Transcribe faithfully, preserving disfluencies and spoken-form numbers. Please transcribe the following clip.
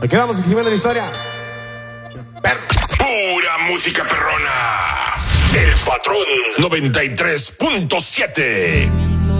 Ahí quedamos escribiendo la historia. Perro. Pura música perrona. El Patrón noventa y tres punto siete.